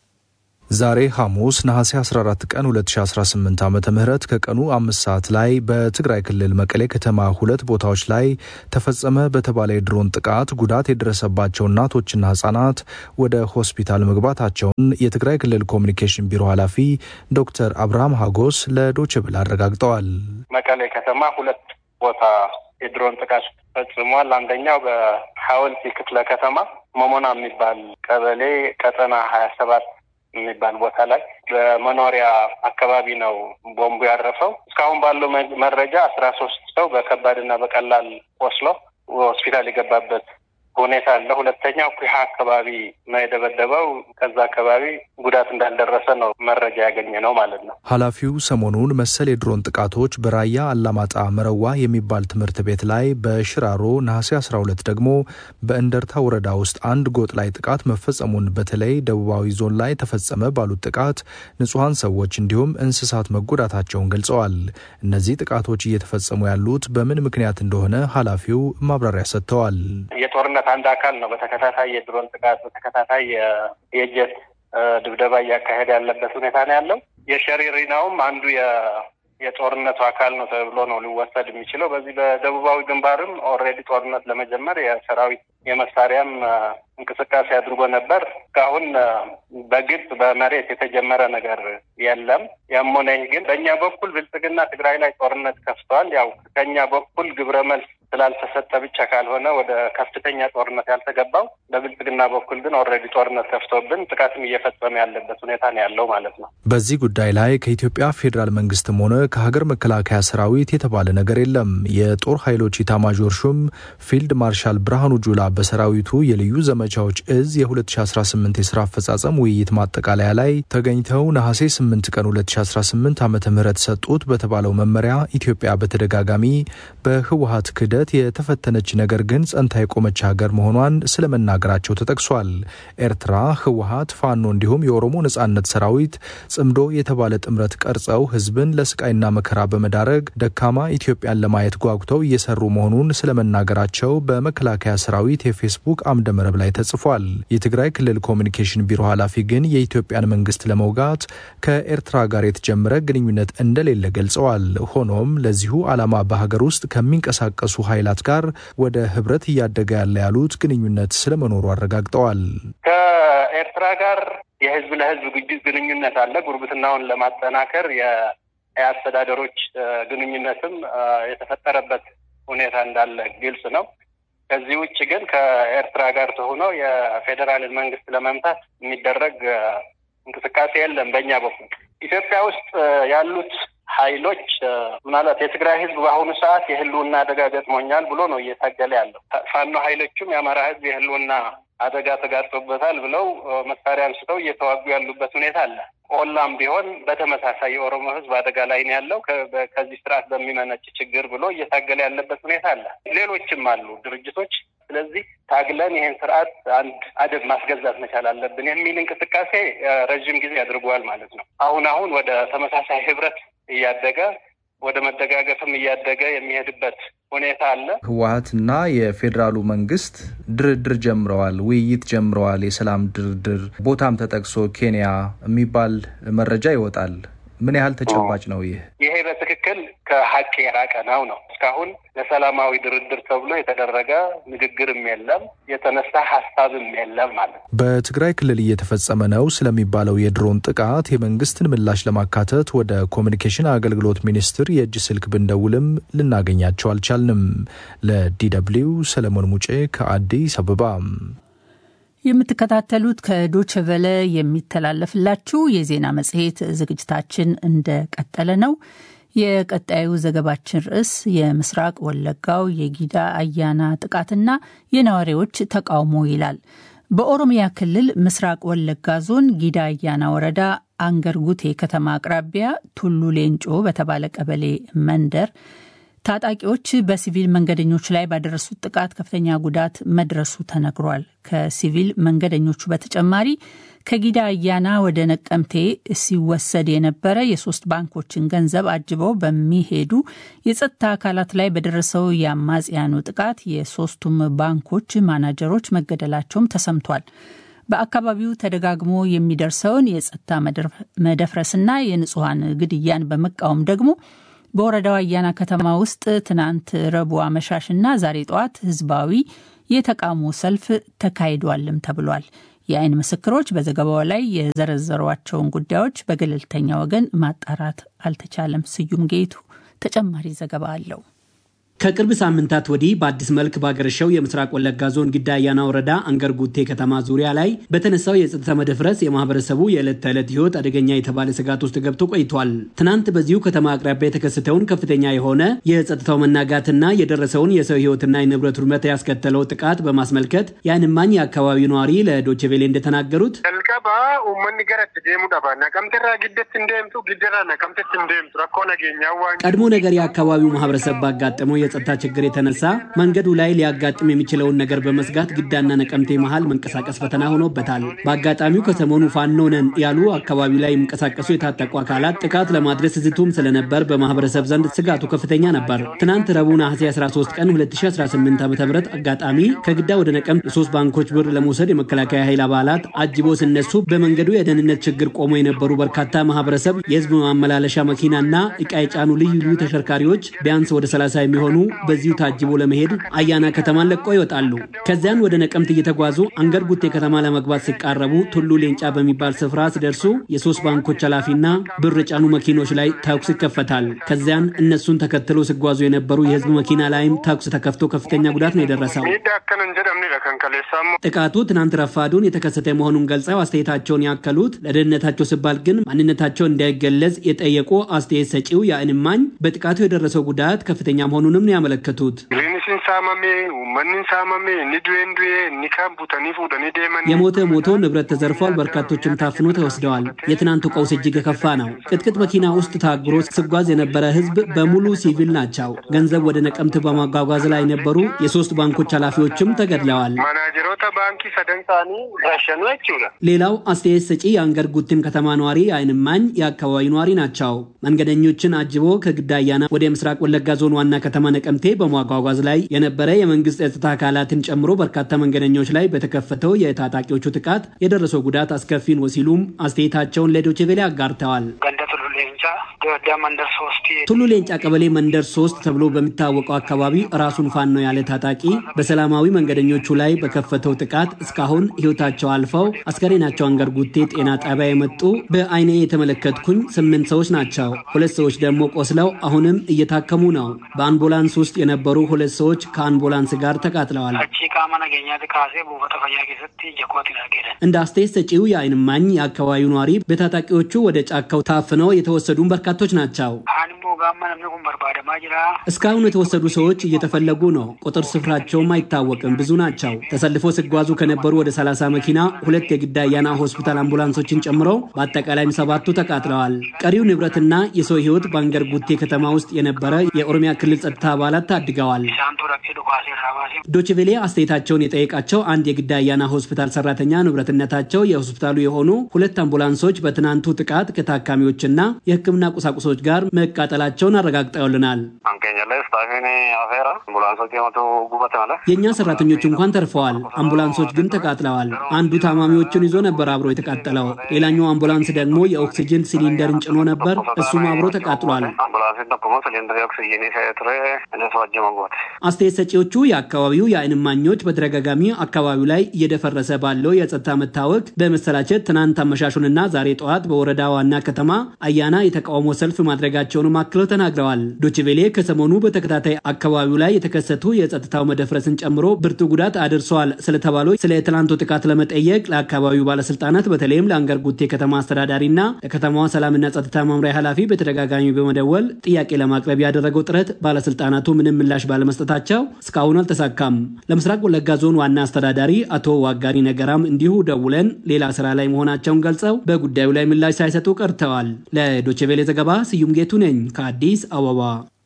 ዛሬ ሐሙስ ነሐሴ አስራ አራት ቀን ሁለት ሺህ አስራ ስምንት ዓመተ ምህረት ከቀኑ አምስት ሰዓት ላይ በትግራይ ክልል መቀሌ ከተማ ሁለት ቦታዎች ላይ ተፈጸመ በተባለ የድሮን ጥቃት ጉዳት የደረሰባቸው እናቶችና ህጻናት ወደ ሆስፒታል መግባታቸውን የትግራይ ክልል ኮሚኒኬሽን ቢሮ ኃላፊ ዶክተር አብርሃም ሀጎስ ለዶይቼ ቬለ አረጋግጠዋል። መቀሌ ከተማ ሁለት ቦታ የድሮን ጥቃት ፈጽሟል። አንደኛው በሐወልቲ ክፍለ ከተማ ሞሞና የሚባል ቀበሌ ቀጠና ሀያ ሰባት የሚባል ቦታ ላይ በመኖሪያ አካባቢ ነው ቦምቡ ያረፈው። እስካሁን ባለው መረጃ አስራ ሶስት ሰው በከባድና በቀላል ቆስሎ ሆስፒታል የገባበት ሁኔታ አለ። ሁለተኛው ኩሃ አካባቢ ነው የደበደበው። ከዛ አካባቢ ጉዳት እንዳልደረሰ ነው መረጃ ያገኘ ነው ማለት ነው። ኃላፊው ሰሞኑን መሰል የድሮን ጥቃቶች በራያ አላማጣ መረዋ የሚባል ትምህርት ቤት ላይ፣ በሽራሮ ነሐሴ አስራ ሁለት ደግሞ በእንደርታ ወረዳ ውስጥ አንድ ጎጥ ላይ ጥቃት መፈጸሙን በተለይ ደቡባዊ ዞን ላይ ተፈጸመ ባሉት ጥቃት ንጹሃን ሰዎች እንዲሁም እንስሳት መጎዳታቸውን ገልጸዋል። እነዚህ ጥቃቶች እየተፈጸሙ ያሉት በምን ምክንያት እንደሆነ ኃላፊው ማብራሪያ ሰጥተዋል። የጦርነት አንድ አካል ነው። በተከታታይ የድሮን ጥቃት በተከታታይ የጀት ድብደባ እያካሄደ ያለበት ሁኔታ ነው ያለው። የሸሪሪናውም አንዱ የጦርነቱ አካል ነው ተብሎ ነው ሊወሰድ የሚችለው። በዚህ በደቡባዊ ግንባርም ኦልሬዲ ጦርነት ለመጀመር የሰራዊት የመሳሪያም እንቅስቃሴ አድርጎ ነበር። እስካሁን በግልጽ በመሬት የተጀመረ ነገር የለም። ያም ሆነ ይህ ግን በእኛ በኩል ብልጽግና ትግራይ ላይ ጦርነት ከፍቷል። ያው ከኛ በኩል ግብረ መልስ ስላልተሰጠ ብቻ ካልሆነ ወደ ከፍተኛ ጦርነት ያልተገባው፣ በብልጽግና በኩል ግን ኦልሬዲ ጦርነት ከፍቶብን ጥቃትም እየፈጸመ ያለበት ሁኔታ ነው ያለው ማለት ነው። በዚህ ጉዳይ ላይ ከኢትዮጵያ ፌዴራል መንግስትም ሆነ ከሀገር መከላከያ ሰራዊት የተባለ ነገር የለም። የጦር ኃይሎች ኢታማዦር ሹም ፊልድ ማርሻል ብርሃኑ ጁላ በሰራዊቱ የልዩ ዘመቻዎች እዝ የ ሁለት ሺህ አስራ ስምንት የስራ አፈጻጸም ውይይት ማጠቃለያ ላይ ተገኝተው ነሐሴ ስምንት ቀን ሁለት ሺህ አስራ ስምንት ዓመተ ምህረት ሰጡት በተባለው መመሪያ ኢትዮጵያ በተደጋጋሚ በህወሓት ክህደት የተፈተነች ነገር ግን ጸንታ የቆመች ሀገር መሆኗን ስለመናገራቸው ተጠቅሷል። ኤርትራ፣ ህወሓት፣ ፋኖ እንዲሁም የኦሮሞ ነጻነት ሰራዊት ጽምዶ የተባለ ጥምረት ቀርጸው ህዝብን ለስቃይና መከራ በመዳረግ ደካማ ኢትዮጵያን ለማየት ጓጉተው እየሰሩ መሆኑን ስለመናገራቸው በመከላከያ ሰራዊት የፌስቡክ አምደ መረብ ላይ ተጽፏል። የትግራይ ክልል ኮሚኒኬሽን ቢሮ ኃላፊ ግን የኢትዮጵያን መንግስት ለመውጋት ከኤርትራ ጋር የተጀመረ ግንኙነት እንደሌለ ገልጸዋል። ሆኖም ለዚሁ ዓላማ በሀገር ውስጥ ከሚንቀሳቀሱ ኃይላት ጋር ወደ ህብረት እያደገ ያለ ያሉት ግንኙነት ስለመኖሩ አረጋግጠዋል። ከኤርትራ ጋር የህዝብ ለህዝብ ግንኙነት አለ። ጉርብትናውን ለማጠናከር የአስተዳደሮች ግንኙነትም የተፈጠረበት ሁኔታ እንዳለ ግልጽ ነው። ከዚህ ውጭ ግን ከኤርትራ ጋር ተሆኖ የፌዴራል መንግስት ለመምታት የሚደረግ እንቅስቃሴ የለም። በእኛ በኩል ኢትዮጵያ ውስጥ ያሉት ኃይሎች ምናልባት የትግራይ ህዝብ በአሁኑ ሰዓት የህልውና አደጋ ገጥሞኛል ብሎ ነው እየታገለ ያለው። ፋኖ ኃይሎችም የአማራ ህዝብ የህልውና አደጋ ተጋርጦበታል ብለው መሳሪያ አንስተው እየተዋጉ ያሉበት ሁኔታ አለ። ቆላም ቢሆን በተመሳሳይ የኦሮሞ ህዝብ አደጋ ላይ ነው ያለው ከዚህ ስርዓት በሚመነጭ ችግር ብሎ እየታገለ ያለበት ሁኔታ አለ። ሌሎችም አሉ ድርጅቶች ስለዚህ ታግለን ይሄን ስርዓት አንድ አደብ ማስገዛት መቻል አለብን የሚል እንቅስቃሴ ረጅም ጊዜ አድርጓል ማለት ነው። አሁን አሁን ወደ ተመሳሳይ ህብረት እያደገ ወደ መደጋገፍም እያደገ የሚሄድበት ሁኔታ አለ። ህወሓትና የፌዴራሉ መንግስት ድርድር ጀምረዋል፣ ውይይት ጀምረዋል። የሰላም ድርድር ቦታም ተጠቅሶ ኬንያ የሚባል መረጃ ይወጣል። ምን ያህል ተጨባጭ ነው ይሄ? ይሄ በትክክል ከሀቅ የራቀ ነው ነው እስካሁን ለሰላማዊ ድርድር ተብሎ የተደረገ ንግግርም የለም፣ የተነሳ ሐሳብም የለም ማለት ነው። በትግራይ ክልል እየተፈጸመ ነው ስለሚባለው የድሮን ጥቃት የመንግስትን ምላሽ ለማካተት ወደ ኮሚኒኬሽን አገልግሎት ሚኒስቴር የእጅ ስልክ ብንደውልም ልናገኛቸው አልቻልንም። ለዲደብሊው ሰለሞን ሙጬ ከአዲስ አበባ። የምትከታተሉት ከዶቼ ቬለ የሚተላለፍላችሁ የዜና መጽሔት ዝግጅታችን እንደቀጠለ ነው። የቀጣዩ ዘገባችን ርዕስ የምስራቅ ወለጋው የጊዳ አያና ጥቃትና የነዋሪዎች ተቃውሞ ይላል። በኦሮሚያ ክልል ምስራቅ ወለጋ ዞን ጊዳ አያና ወረዳ አንገርጉቴ ከተማ አቅራቢያ ቱሉ ሌንጮ በተባለ ቀበሌ መንደር ታጣቂዎች በሲቪል መንገደኞች ላይ ባደረሱት ጥቃት ከፍተኛ ጉዳት መድረሱ ተነግሯል። ከሲቪል መንገደኞቹ በተጨማሪ ከጊዳ አያና ወደ ነቀምቴ ሲወሰድ የነበረ የሶስት ባንኮችን ገንዘብ አጅበው በሚሄዱ የጸጥታ አካላት ላይ በደረሰው የአማጽያኑ ጥቃት የሶስቱም ባንኮች ማናጀሮች መገደላቸውም ተሰምቷል። በአካባቢው ተደጋግሞ የሚደርሰውን የጸጥታ መደፍረስና የንጹሃን ግድያን በመቃወም ደግሞ በወረዳው አያና ከተማ ውስጥ ትናንት ረቡዕ አመሻሽና ዛሬ ጠዋት ህዝባዊ የተቃውሞ ሰልፍ ተካሂዷልም ተብሏል። የአይን ምስክሮች በዘገባው ላይ የዘረዘሯቸውን ጉዳዮች በገለልተኛ ወገን ማጣራት አልተቻለም። ስዩም ጌቱ ተጨማሪ ዘገባ አለው። ከቅርብ ሳምንታት ወዲህ በአዲስ መልክ ባገረሸው የምስራቅ ወለጋ ዞን ጊዳ አያና ወረዳ አንገርጉቴ ከተማ ዙሪያ ላይ በተነሳው የጸጥታ መደፍረስ የማህበረሰቡ የዕለት ተዕለት ህይወት አደገኛ የተባለ ስጋት ውስጥ ገብቶ ቆይቷል። ትናንት በዚሁ ከተማ አቅራቢያ የተከሰተውን ከፍተኛ የሆነ የጸጥታው መናጋትና የደረሰውን የሰው ህይወትና የንብረት ውድመት ያስከተለው ጥቃት በማስመልከት የዓይን እማኝ የአካባቢው ነዋሪ ለዶቼ ቬለ እንደተናገሩት ልቀባ ኡመን ገረት ደሙ ዳባ ነቀምተራ ግደት እንደምቱ ግደራ ነቀምተት እንደምቱ ረኮ ነገኛው ቀድሞ ነገር የአካባቢው ማህበረሰብ ባጋጠመው የጸጥታ ችግር የተነሳ መንገዱ ላይ ሊያጋጥም የሚችለውን ነገር በመስጋት ግዳና ነቀምቴ መሃል መንቀሳቀስ ፈተና ሆኖበታል። በአጋጣሚው ከሰሞኑ ፋኖ ነን ያሉ አካባቢው ላይ የሚንቀሳቀሱ የታጠቁ አካላት ጥቃት ለማድረስ ዝቱም ስለነበር በማህበረሰብ ዘንድ ስጋቱ ከፍተኛ ነበር። ትናንት ረቡዕ ነሐሴ አስራ ሶስት ቀን ሁለት ሺህ አስራ ስምንት ዓ.ም አጋጣሚ ከግዳ ወደ ነቀምት ሶስት ባንኮች ብር ለመውሰድ የመከላከያ ኃይል አባላት አጅቦ ሲነሱ በመንገዱ የደህንነት ችግር ቆሞ የነበሩ በርካታ ማህበረሰብ የህዝብ ማመላለሻ መኪናና ዕቃ የጫኑ ልዩ ልዩ ተሽከርካሪዎች ቢያንስ ወደ ሰላሳ የሚሆኑ በዚሁ ታጅቦ ለመሄድ አያና ከተማን ለቀው ይወጣሉ። ከዚያን ወደ ነቀምት እየተጓዙ አንገርጉቴ ከተማ ለመግባት ሲቃረቡ ቱሉ ሌንጫ በሚባል ስፍራ ሲደርሱ የሶስት ባንኮች ኃላፊና ብር ጫኑ መኪኖች ላይ ተኩስ ይከፈታል። ከዚያን እነሱን ተከትሎ ሲጓዙ የነበሩ የህዝብ መኪና ላይም ተኩስ ተከፍቶ ከፍተኛ ጉዳት ነው የደረሰው። ጥቃቱ ትናንት ረፋዱን የተከሰተ መሆኑን ገልጸው አስተያየታቸውን ያከሉት ለደህንነታቸው ሲባል ግን ማንነታቸው እንዳይገለጽ የጠየቁ አስተያየት ሰጪው የዓይን እማኝ በጥቃቱ የደረሰው ጉዳት ከፍተኛ መሆኑንም ያመለከቱት የሞተ ሞቶ ንብረት ተዘርፏል፣ በርካቶችም ታፍኖ ተወስደዋል። የትናንቱ ቀውስ እጅግ የከፋ ነው። ቅጥቅጥ መኪና ውስጥ ታግሮ ሲጓዝ የነበረ ህዝብ በሙሉ ሲቪል ናቸው። ገንዘብ ወደ ነቀምት በማጓጓዝ ላይ የነበሩ የሶስት ባንኮች ኃላፊዎችም ተገድለዋል። ሌላው አስተያየት ሰጪ የአንገርጉቴም ከተማ ነዋሪ የዓይን እማኝ የአካባቢ ነዋሪ ናቸው። መንገደኞችን አጅቦ ከግዳ አያና ወደ ምስራቅ ወለጋ ዞን ዋና ከተማ ነቀምቴ በማጓጓዝ ላይ የነበረ የመንግስት የጸጥታ አካላትን ጨምሮ በርካታ መንገደኞች ላይ በተከፈተው የታጣቂዎቹ ጥቃት የደረሰው ጉዳት አስከፊ ነው ሲሉም አስተያየታቸውን ለዶቼ ቬለ አጋርተዋል። ቱሉ ሌንጫ ቀበሌ መንደር ሶስት ተብሎ በሚታወቀው አካባቢ ራሱን ፋኖ ያለ ታጣቂ በሰላማዊ መንገደኞቹ ላይ በከፈተው ጥቃት እስካሁን ህይወታቸው አልፈው አስከሬናቸው አንገርጉቴ ጤና ጣቢያ የመጡ በአይኔ የተመለከትኩኝ ስምንት ሰዎች ናቸው። ሁለት ሰዎች ደግሞ ቆስለው አሁንም እየታከሙ ነው። በአምቡላንስ ውስጥ የነበሩ ሁለት ሰዎች ከአምቡላንስ ጋር ተቃጥለዋል። እንደ አስተያየት ሰጪው የዓይን እማኝ የአካባቢው ነዋሪ በታጣቂዎቹ ወደ ጫካው ታፍነው የተወሰዱ በርካቶች ናቸው። እስካሁን የተወሰዱ ሰዎች እየተፈለጉ ነው። ቁጥር ስፍራቸውም አይታወቅም። ብዙ ናቸው። ተሰልፎ ሲጓዙ ከነበሩ ወደ ሰላሳ መኪና ሁለት የግዳ አያና ሆስፒታል አምቡላንሶችን ጨምሮ በአጠቃላይ ሰባቱ ተቃጥለዋል። ቀሪው ንብረትና የሰው ህይወት ባንገር ጉቴ ከተማ ውስጥ የነበረ የኦሮሚያ ክልል ጸጥታ አባላት ታድገዋል። ዶችቬሌ አስተያየታቸውን የጠየቃቸው አንድ የግዳ አያና ሆስፒታል ሰራተኛ ንብረትነታቸው የሆስፒታሉ የሆኑ ሁለት አምቡላንሶች በትናንቱ ጥቃት ከታካሚዎችና የህክምና ቁሳቁሶች ጋር መቃጠላቸውን አረጋግጠውልናል። የኛ ሰራተኞች እንኳን ተርፈዋል። አምቡላንሶች ግን ተቃጥለዋል። አንዱ ታማሚዎችን ይዞ ነበር አብሮ የተቃጠለው። ሌላኛው አምቡላንስ ደግሞ የኦክሲጅን ሲሊንደርን ጭኖ ነበር። እሱም አብሮ ተቃጥሏል። አስተያየት ሰጪዎቹ የአካባቢው የዓይን እማኞች በተደጋጋሚ አካባቢው ላይ እየደፈረሰ ባለው የጸጥታ መታወክ በመሰላቸት ትናንት አመሻሹንና ዛሬ ጠዋት በወረዳ ዋና ከተማ አያና የተቃውሞ ሰልፍ ማድረጋቸውን አክለው ተናግረዋል። ዶችቬሌ ከሰሞኑ በተከታታይ አካባቢው ላይ የተከሰቱ የጸጥታው መደፍረስን ጨምሮ ብርቱ ጉዳት አድርሰዋል ስለተባለው ስለ ትናንቱ ጥቃት ለመጠየቅ ለአካባቢው ባለስልጣናት በተለይም ለአንገር ጉቴ ከተማ አስተዳዳሪና ለከተማዋ ሰላምና ጸጥታ መምሪያ ኃላፊ በተደጋጋሚ በመደወል ጥያቄ ለማቅረብ ያደረገው ጥረት ባለስልጣናቱ ምንም ምላሽ ባለመስጠታቸው እስካሁን አልተሳካም። ለምስራቅ ወለጋ ዞን ዋና አስተዳዳሪ አቶ ዋጋሪ ነገራም እንዲሁ ደውለን ሌላ ስራ ላይ መሆናቸውን ገልጸው በጉዳዩ ላይ ምላሽ ሳይሰጡ ቀርተዋል። ለዶቼቬሌ ዘገባ ስዩም ጌቱ ነኝ ከአዲስ አበባ።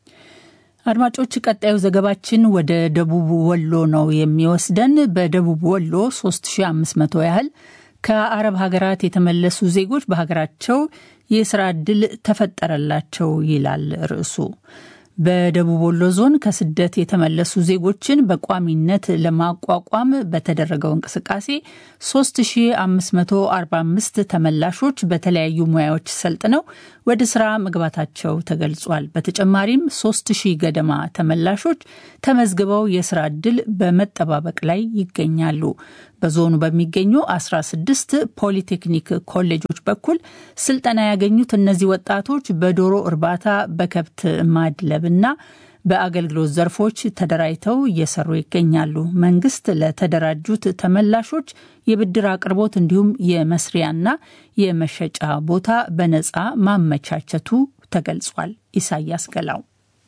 አድማጮች ቀጣዩ ዘገባችን ወደ ደቡብ ወሎ ነው የሚወስደን። በደቡብ ወሎ ሶስት ሺህ አምስት መቶ ያህል ከአረብ ሀገራት የተመለሱ ዜጎች በሀገራቸው የስራ ዕድል ተፈጠረላቸው ይላል ርዕሱ። በደቡብ ወሎ ዞን ከስደት የተመለሱ ዜጎችን በቋሚነት ለማቋቋም በተደረገው እንቅስቃሴ ሶስት ሺህ አምስት መቶ አርባ አምስት ተመላሾች በተለያዩ ሙያዎች ሰልጥነው ወደ ስራ መግባታቸው ተገልጿል። በተጨማሪም ሶስት ሺህ ገደማ ተመላሾች ተመዝግበው የስራ ዕድል በመጠባበቅ ላይ ይገኛሉ። በዞኑ በሚገኙ አስራ ስድስት ፖሊቴክኒክ ኮሌጆች በኩል ስልጠና ያገኙት እነዚህ ወጣቶች በዶሮ እርባታ፣ በከብት ማድለብና በአገልግሎት ዘርፎች ተደራጅተው እየሰሩ ይገኛሉ። መንግስት ለተደራጁት ተመላሾች የብድር አቅርቦት እንዲሁም የመስሪያና የመሸጫ ቦታ በነፃ ማመቻቸቱ ተገልጿል። ኢሳያስ ገላው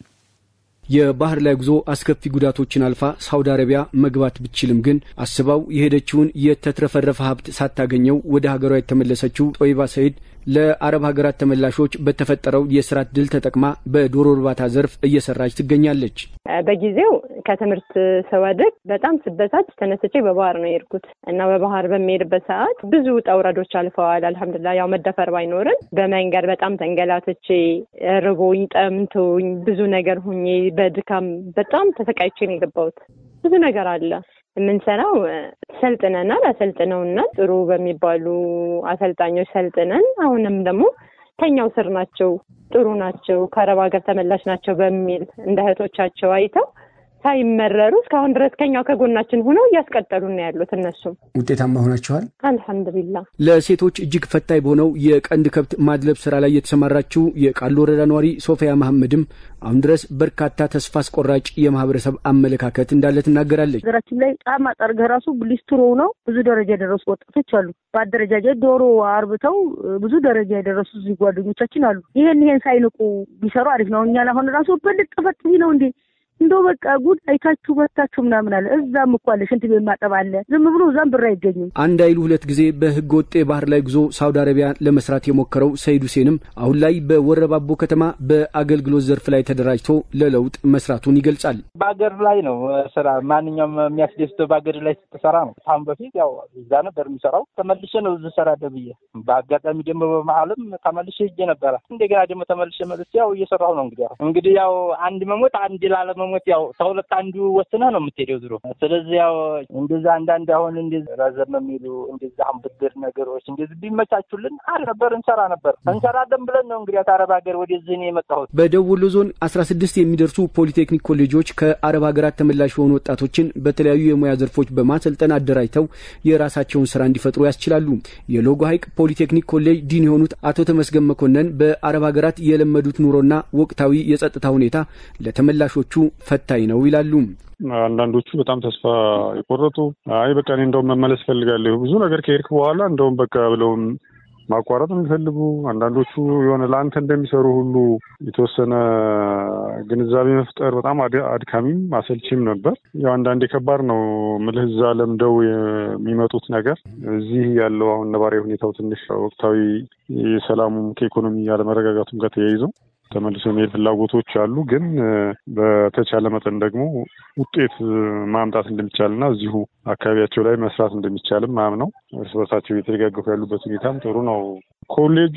የባህር ላይ ጉዞ አስከፊ ጉዳቶችን አልፋ ሳውዲ አረቢያ መግባት ብትችልም ግን አስባው የሄደችውን የተትረፈረፈ ሀብት ሳታገኘው ወደ ሀገሯ የተመለሰችው ጦይባ ሰይድ ለአረብ ሀገራት ተመላሾች በተፈጠረው የስራ ዕድል ተጠቅማ በዶሮ እርባታ ዘርፍ እየሰራች ትገኛለች። በጊዜው ከትምህርት ሰወድቅ በጣም ስበታች ተነስቼ በባህር ነው የሄድኩት እና በባህር በሚሄድበት ሰዓት ብዙ ውጣ ውረዶች አልፈዋል። አልሐምዱሊላህ ያው መደፈር ባይኖርም በመንገድ በጣም ተንገላትቼ ርቦኝ ጠምቶኝ ብዙ ነገር ሆኜ በድካም በጣም ተሰቃይቼ ነው የገባሁት። ብዙ ነገር አለ የምንሰራው ሰልጥነናል። አሰልጥነውና ጥሩ በሚባሉ አሰልጣኞች ሰልጥነን አሁንም ደግሞ ከኛው ስር ናቸው፣ ጥሩ ናቸው፣ ከአረብ ሀገር ተመላሽ ናቸው በሚል እንደ እህቶቻቸው አይተው ሳይመረሩ እስካሁን ድረስ ከኛው ከጎናችን ሆነው እያስቀጠሉን ነው ያሉት። እነሱም ውጤታማ ሆናቸዋል አልሐምዱሊላህ። ለሴቶች እጅግ ፈታኝ በሆነው የቀንድ ከብት ማድለብ ስራ ላይ የተሰማራችው የቃሉ ወረዳ ነዋሪ ሶፊያ መሐመድም አሁን ድረስ በርካታ ተስፋ አስቆራጭ የማህበረሰብ አመለካከት እንዳለ ትናገራለች። ሀገራችን ላይ ጣማ ጠርገ ራሱ ሊስትሮ ነው ብዙ ደረጃ የደረሱ ወጣቶች አሉ። በአደረጃጀት ዶሮ አርብተው ብዙ ደረጃ የደረሱ ጓደኞቻችን አሉ። ይሄን ይሄን ሳይንቁ ቢሰሩ አሪፍ ነው። እኛ አሁን ራሱ በልጥ ፈጥ ነው እንዴ እንደው በቃ ጉድ አይታችሁ በታችሁ ምናምን አለ። እዛም እኮ አለ ሽንት ቤት ማጠብ አለ። ዝም ብሎ እዛም ብር አይገኝም። አንድ አይሉ ሁለት ጊዜ በህገ ወጥ ባህር ላይ ጉዞ ሳውዲ አረቢያ ለመስራት የሞከረው ሰይድ ሁሴንም አሁን ላይ በወረባቦ ከተማ በአገልግሎት ዘርፍ ላይ ተደራጅቶ ለለውጥ መስራቱን ይገልጻል። በአገር ላይ ነው ስራ ማንኛውም የሚያስደስተው በአገር ላይ ስትሰራ ነው። ታም በፊት ያው እዛ ነበር የሚሰራው። ተመልሼ ነው እዚህ ሰራ ደብዬ በአጋጣሚ ደግሞ በመሐልም ተመልሼ ሄጄ ነበር። እንደገና ደግሞ ተመልሼ መልሼ ያው እየሰራው ነው። እንግዲህ እንግዲህ ያው አንድ መሞት አንድ ላለ ሞት ያው ተውለት አንዱ ወስነ ነው የምትሄደው ድሮ። ስለዚህ ያው እንደዛ አንዳንድ አሁን እንደዛ ረዘም የሚሉ እንደዛ ብድር ነገሮች እንደዚህ ቢመቻቹልን አለ ነበር እንሰራ ነበር እንሰራለን ብለን ነው እንግዲህ አረብ ሀገር ወደዚህ ነው የመጣሁት። በደቡብ ወሎ ዞን አስራ ስድስት የሚደርሱ ፖሊቴክኒክ ኮሌጆች ከአረብ ሀገራት ተመላሽ የሆኑ ወጣቶችን በተለያዩ የሙያ ዘርፎች በማሰልጠን አደራጅተው የራሳቸውን ስራ እንዲፈጥሩ ያስችላሉ። የሎጎ ሀይቅ ፖሊቴክኒክ ኮሌጅ ዲን የሆኑት አቶ ተመስገን መኮንን በአረብ ሀገራት የለመዱት ኑሮና ወቅታዊ የጸጥታ ሁኔታ ለተመላሾቹ ፈታኝ ነው ይላሉ። አንዳንዶቹ በጣም ተስፋ የቆረጡ አይ በቃ እኔ እንደውም መመለስ ፈልጋለሁ ብዙ ነገር ከሄድክ በኋላ እንደውም በቃ ብለውም ማቋረጥ የሚፈልጉ አንዳንዶቹ የሆነ ለአንተ እንደሚሰሩ ሁሉ የተወሰነ ግንዛቤ መፍጠር በጣም አድካሚም አሰልቺም ነበር። ያው አንዳንዴ ከባድ ነው ምልህ እዛ ለምደው የሚመጡት ነገር እዚህ ያለው አሁን ነባራዊ ሁኔታው ትንሽ ወቅታዊ የሰላሙም ከኢኮኖሚ ያለመረጋጋቱም ጋር ተያይዞ ተመልሶ የመሄድ ፍላጎቶች አሉ። ግን በተቻለ መጠን ደግሞ ውጤት ማምጣት እንደሚቻልና እዚሁ አካባቢያቸው ላይ መስራት እንደሚቻልም ማምነው እርስ በርሳቸው እየተደጋገፉ ያሉበት ሁኔታም ጥሩ ነው። ኮሌጁ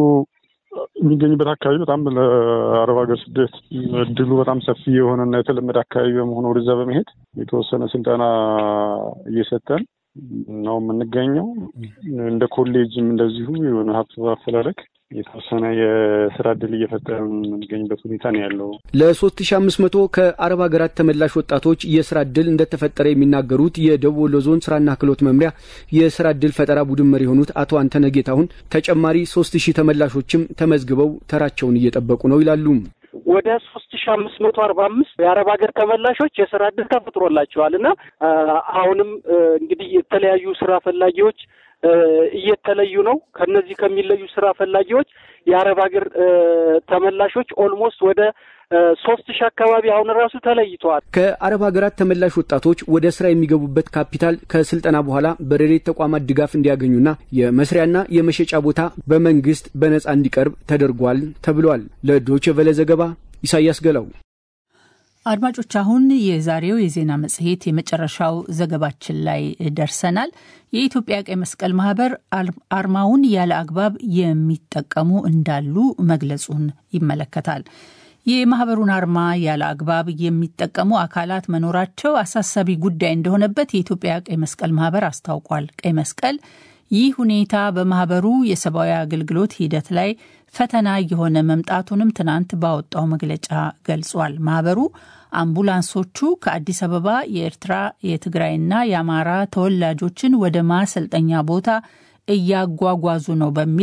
የሚገኝበት አካባቢ በጣም ለአረብ ሀገር ስደት እድሉ በጣም ሰፊ የሆነና የተለመደ አካባቢ በመሆኑ ወደዛ በመሄድ የተወሰነ ስልጠና እየሰጠን ነው የምንገኘው። እንደ ኮሌጅም እንደዚሁ የሆነ ሀብት አፈላለግ የተወሰነ የስራ ዕድል እየፈጠረ የምንገኝበት ሁኔታ ነው ያለው። ለሶስት ሺህ አምስት መቶ ከአረብ ሀገራት ተመላሽ ወጣቶች የስራ ዕድል እንደተፈጠረ የሚናገሩት የደቡብ ወሎ ዞን ስራና ክህሎት መምሪያ የስራ ዕድል ፈጠራ ቡድን መሪ የሆኑት አቶ አንተነህ ጌታሁን ተጨማሪ ሶስት ሺህ ተመላሾችም ተመዝግበው ተራቸውን እየጠበቁ ነው ይላሉ። ወደ ሶስት ሺህ አምስት መቶ አርባ አምስት የአረብ ሀገር ተመላሾች የስራ ዕድል ተፈጥሮላቸዋልና አሁንም እንግዲህ የተለያዩ ስራ ፈላጊዎች እየተለዩ ነው። ከነዚህ ከሚለዩ ስራ ፈላጊዎች የአረብ ሀገር ተመላሾች ኦልሞስት ወደ ሶስት ሺህ አካባቢ አሁን ራሱ ተለይተዋል። ከአረብ ሀገራት ተመላሽ ወጣቶች ወደ ስራ የሚገቡበት ካፒታል ከስልጠና በኋላ በረድኤት ተቋማት ድጋፍ እንዲያገኙና የመስሪያና የመሸጫ ቦታ በመንግስት በነጻ እንዲቀርብ ተደርጓል ተብሏል። ለዶይቼ ቬለ ዘገባ ኢሳያስ ገላው። አድማጮች አሁን የዛሬው የዜና መጽሔት የመጨረሻው ዘገባችን ላይ ደርሰናል። የኢትዮጵያ ቀይ መስቀል ማህበር አርማውን ያለ አግባብ የሚጠቀሙ እንዳሉ መግለጹን ይመለከታል። የማህበሩን አርማ ያለ አግባብ የሚጠቀሙ አካላት መኖራቸው አሳሳቢ ጉዳይ እንደሆነበት የኢትዮጵያ ቀይ መስቀል ማህበር አስታውቋል። ቀይ መስቀል ይህ ሁኔታ በማህበሩ የሰብአዊ አገልግሎት ሂደት ላይ ፈተና የሆነ መምጣቱንም ትናንት ባወጣው መግለጫ ገልጿል። ማህበሩ አምቡላንሶቹ ከአዲስ አበባ የኤርትራ የትግራይና የአማራ ተወላጆችን ወደ ማሰልጠኛ ቦታ እያጓጓዙ ነው በሚል